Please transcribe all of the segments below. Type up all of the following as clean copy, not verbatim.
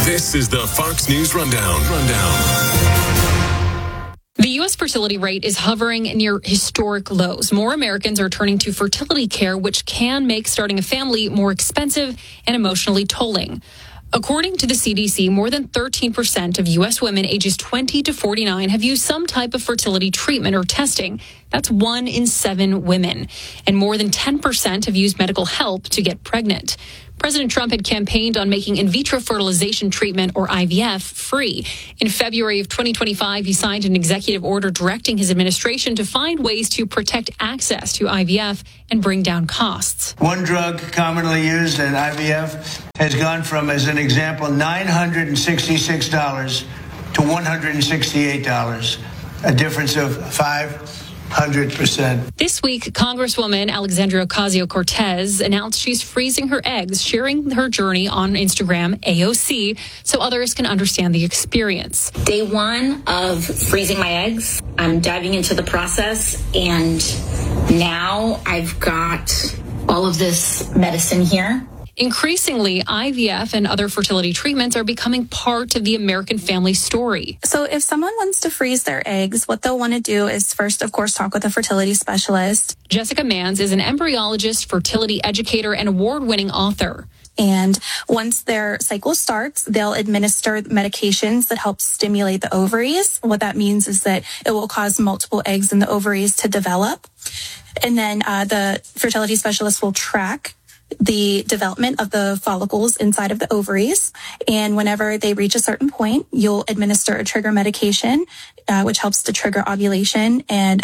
This is the Fox News Rundown. The U.S. fertility rate is hovering near historic lows. More Americans are turning to fertility care, which can make starting a family more expensive and emotionally tolling. According to the CDC, more than 13% of U.S. women ages 20 to 49 have used some type of fertility treatment or testing. That's 1 in 7 women. And more than 10% have used medical help to get pregnant. President Trump had campaigned on making in vitro fertilization treatment, or IVF, free. In February of 2025, he signed an executive order directing his administration to find ways to protect access to IVF and bring down costs. One drug commonly used in IVF has gone from, as an example, $966 to $168, a difference of 500%. This week, Congresswoman Alexandria Ocasio-Cortez announced she's freezing her eggs, sharing her journey on Instagram, AOC, so others can understand the experience. Day one of freezing my eggs, I'm diving into the process, and now I've got all of this medicine here. Increasingly, IVF and other fertility treatments are becoming part of the American family story. So if someone wants to freeze their eggs, what they'll want to do is first, of course, talk with a fertility specialist. Jessica Manns is an embryologist, fertility educator, and award-winning author. And once their cycle starts, they'll administer medications that help stimulate the ovaries. What that means is that it will cause multiple eggs in the ovaries to develop. And then the fertility specialist will track the development of the follicles inside of the ovaries. And whenever they reach a certain point, you'll administer a trigger medication, which helps to trigger ovulation. And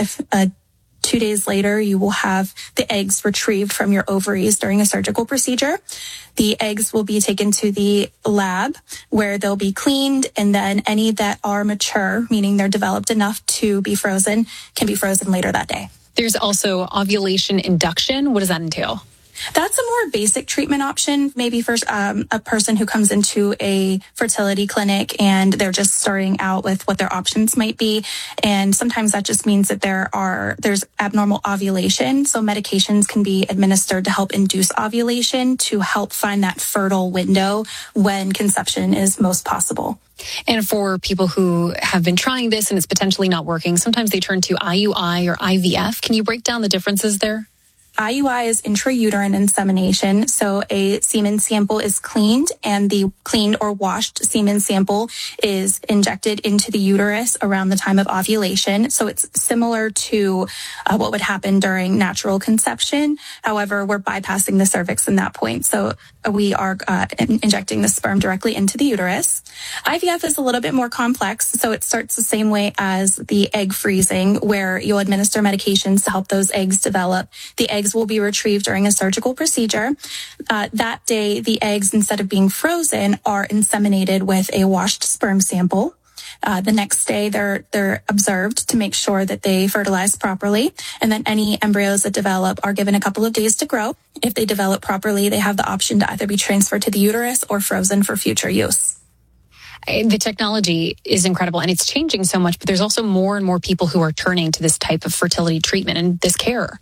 2 days later, you will have the eggs retrieved from your ovaries during a surgical procedure. The eggs will be taken to the lab where they'll be cleaned, and then any that are mature, meaning they're developed enough to be frozen, can be frozen later that day. There's also ovulation induction. What does that entail? That's a more basic treatment option, maybe for a person who comes into a fertility clinic and they're just starting out with what their options might be. And sometimes that just means that there's abnormal ovulation. So medications can be administered to help induce ovulation to help find that fertile window when conception is most possible. And for people who have been trying this and it's potentially not working, sometimes they turn to IUI or IVF. Can you break down the differences there? IUI is intrauterine insemination. So a semen sample is cleaned, and the cleaned or washed semen sample is injected into the uterus around the time of ovulation. So it's similar to what would happen during natural conception. However, we're bypassing the cervix in that point. So we are injecting the sperm directly into the uterus. IVF is a little bit more complex. So it starts the same way as the egg freezing, where you'll administer medications to help those eggs develop. The eggs will be retrieved during a surgical procedure. That day, the eggs, instead of being frozen, are inseminated with a washed sperm sample. The next day, they're observed to make sure that they fertilize properly. And then any embryos that develop are given a couple of days to grow. If they develop properly, they have the option to either be transferred to the uterus or frozen for future use. The technology is incredible and it's changing so much, but there's also more and more people who are turning to this type of fertility treatment and this care.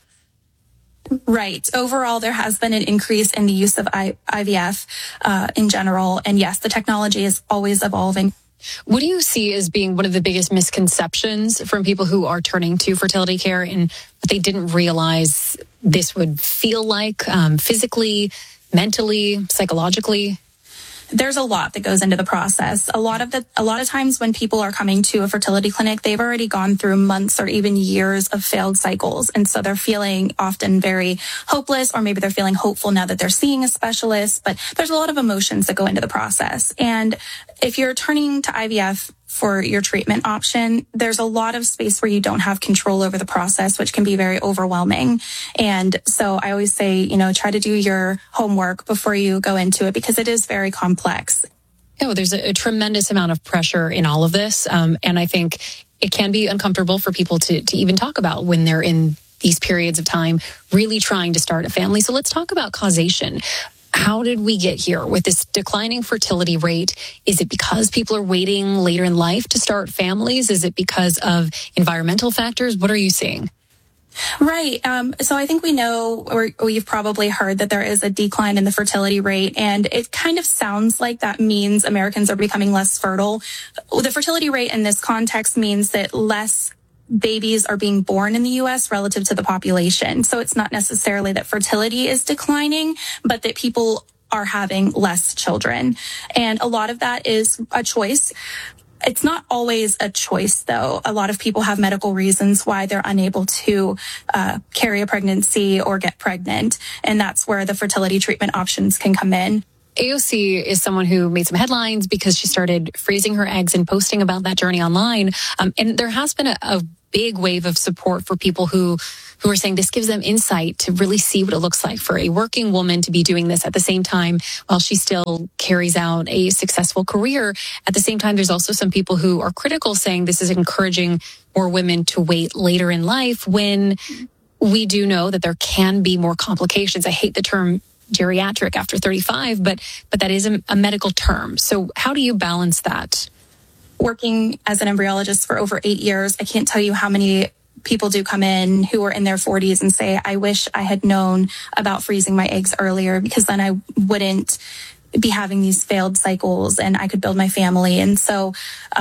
Right. Overall, there has been an increase in the use of IVF in general. And yes, the technology is always evolving. What do you see as being one of the biggest misconceptions from people who are turning to fertility care and what they didn't realize this would feel like physically, mentally, psychologically? There's a lot that goes into the process. A lot of times when people are coming to a fertility clinic, they've already gone through months or even years of failed cycles. And so they're feeling often very hopeless, or maybe they're feeling hopeful now that they're seeing a specialist. But there's a lot of emotions that go into the process. And if you're turning to IVF for your treatment option, there's a lot of space where you don't have control over the process, which can be very overwhelming. And so I always say, try to do your homework before you go into it, because it is very complex. There's a tremendous amount of pressure in all of this. And I think it can be uncomfortable for people to even talk about when they're in these periods of time, really trying to start a family. So let's talk about causation. How did we get here with this declining fertility rate? Is it because people are waiting later in life to start families? Is it because of environmental factors? What are you seeing? Right. So I think we know, or you've probably heard that there is a decline in the fertility rate, and it kind of sounds like that means Americans are becoming less fertile. The fertility rate in this context means that less babies are being born in the U.S. relative to the population. So it's not necessarily that fertility is declining, but that people are having less children. And a lot of that is a choice. It's not always a choice, though. A lot of people have medical reasons why they're unable to carry a pregnancy or get pregnant. And that's where the fertility treatment options can come in. AOC is someone who made some headlines because she started freezing her eggs and posting about that journey online. And there has been a big wave of support for people who are saying this gives them insight to really see what it looks like for a working woman to be doing this at the same time while she still carries out a successful career. At the same time, there's also some people who are critical, saying this is encouraging more women to wait later in life when we do know that there can be more complications. I hate the term geriatric after 35, but that is a medical term. So how do you balance that? Working as an embryologist for over 8 years, I can't tell you how many people do come in who are in their 40s and say, I wish I had known about freezing my eggs earlier, because then I wouldn't be having these failed cycles and I could build my family. And so,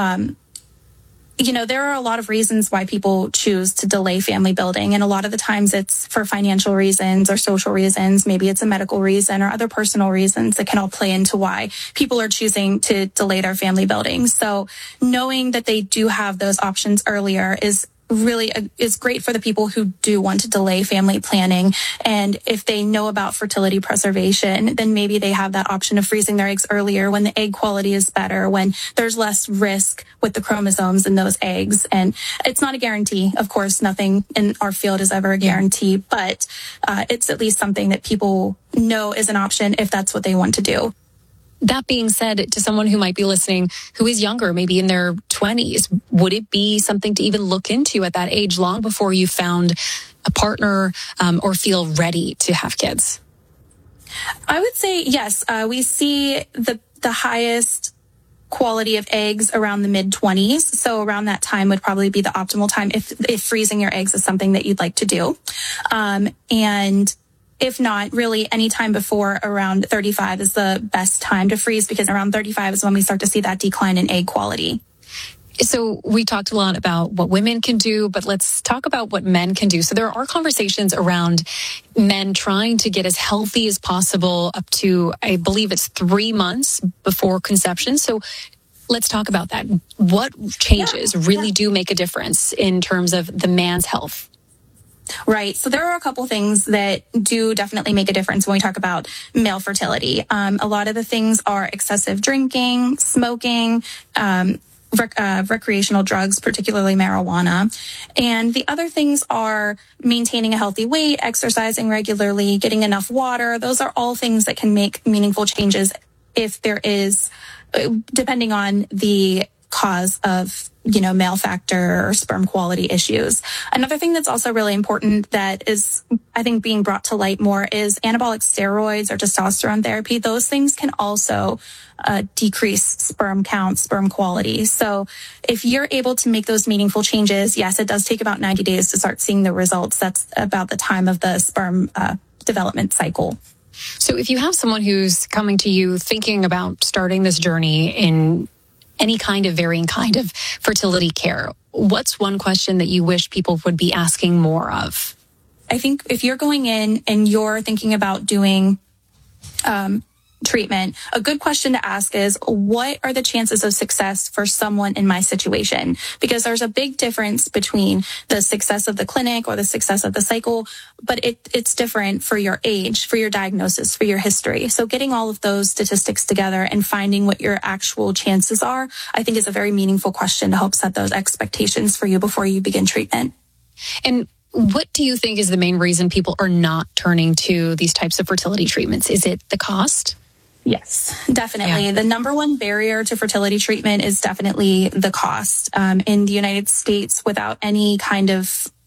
there are a lot of reasons why people choose to delay family building. And a lot of the times it's for financial reasons or social reasons. Maybe it's a medical reason or other personal reasons that can all play into why people are choosing to delay their family building. So knowing that they do have those options earlier is great for the people who do want to delay family planning. And if they know about fertility preservation, then maybe they have that option of freezing their eggs earlier when the egg quality is better, when there's less risk with the chromosomes in those eggs. And it's not a guarantee. Of course, nothing in our field is ever a guarantee, but it's at least something that people know is an option if that's what they want to do. That being said, to someone who might be listening, who is younger, maybe in their 20s, would it be something to even look into at that age, long before you found a partner or feel ready to have kids? I would say yes. We see the highest quality of eggs around the mid-20s. So around that time would probably be the optimal time if freezing your eggs is something that you'd like to do. And if not, really any time before around 35 is the best time to freeze, because around 35 is when we start to see that decline in egg quality. So we talked a lot about what women can do, but let's talk about what men can do. So there are conversations around men trying to get as healthy as possible up to, I believe it's 3 months before conception. So let's talk about that. What changes really do make a difference in terms of the man's health? Right. So there are a couple things that do definitely make a difference when we talk about male fertility. A lot of the things are excessive drinking, smoking, recreational drugs, particularly marijuana. And the other things are maintaining a healthy weight, exercising regularly, getting enough water. Those are all things that can make meaningful changes if there is, depending on the cause of, male factor or sperm quality issues. Another thing that's also really important that is, I think, being brought to light more is anabolic steroids or testosterone therapy. Those things can also decrease sperm count, sperm quality. So if you're able to make those meaningful changes, yes, it does take about 90 days to start seeing the results. That's about the time of the sperm development cycle. So if you have someone who's coming to you thinking about starting this journey in any kind of varying kind of fertility care, what's one question that you wish people would be asking more of? I think if you're going in and you're thinking about doing treatment, a good question to ask is, what are the chances of success for someone in my situation? Because there's a big difference between the success of the clinic or the success of the cycle, but it's different for your age, for your diagnosis, for your history. So getting all of those statistics together and finding what your actual chances are, I think is a very meaningful question to help set those expectations for you before you begin treatment. And what do you think is the main reason people are not turning to these types of fertility treatments? Is it the cost? Yes, definitely. Yeah. The number one barrier to fertility treatment is definitely the cost. In the United States, without any kind of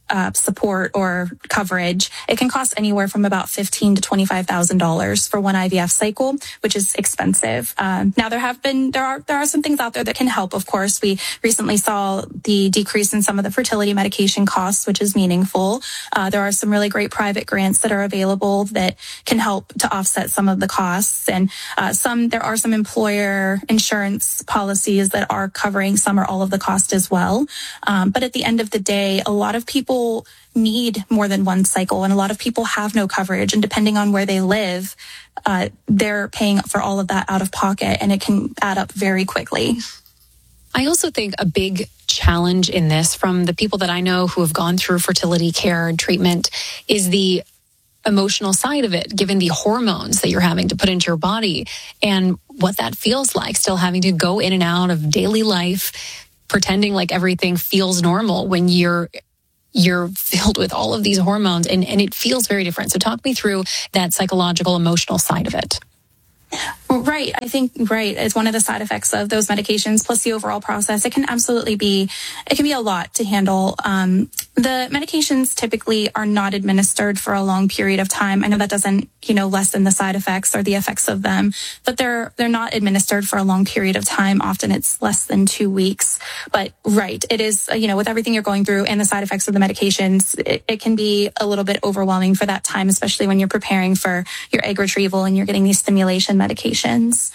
support or coverage, it can cost anywhere from about $15,000 to $25,000 for one IVF cycle, which is expensive. Now there are some things out there that can help. Of course, we recently saw the decrease in some of the fertility medication costs, which is meaningful. There are some really great private grants that are available that can help to offset some of the costs, and there are some employer insurance policies that are covering some or all of the cost as well. But at the end of the day, a lot of people need more than one cycle, and a lot of people have no coverage, and depending on where they live, they're paying for all of that out of pocket, and it can add up very quickly. I also think a big challenge in this, from the people that I know who have gone through fertility care and treatment, is the emotional side of it, given the hormones that you're having to put into your body and what that feels like, still having to go in and out of daily life, pretending like everything feels normal when you're filled with all of these hormones, and it feels very different. So talk me through that psychological, emotional side of it. Right. I think, it's one of the side effects of those medications, plus the overall process. It can be a lot to handle. The medications typically are not administered for a long period of time. I know that doesn't, lessen the side effects or the effects of them, but they're not administered for a long period of time. Often it's less than 2 weeks. But it is, with everything you're going through and the side effects of the medications, it can be a little bit overwhelming for that time, especially when you're preparing for your egg retrieval and you're getting these stimulation medications.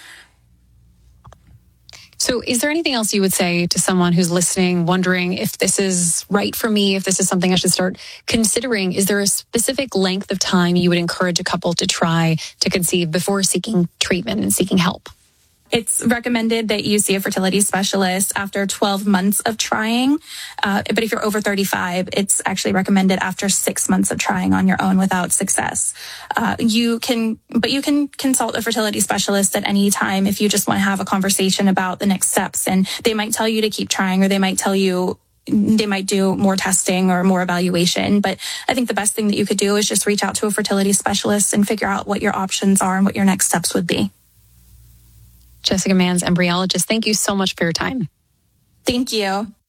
So is there anything else you would say to someone who's listening, wondering if this is right for me, if this is something I should start considering? Is there a specific length of time you would encourage a couple to try to conceive before seeking treatment and seeking help? It's recommended that you see a fertility specialist after 12 months of trying. But if you're over 35, it's actually recommended after 6 months of trying on your own without success. You can consult a fertility specialist at any time if you just want to have a conversation about the next steps. And they might tell you to keep trying, or they might do more testing or more evaluation. But I think the best thing that you could do is just reach out to a fertility specialist and figure out what your options are and what your next steps would be. Jessica Manns, embryologist, thank you so much for your time. Thank you.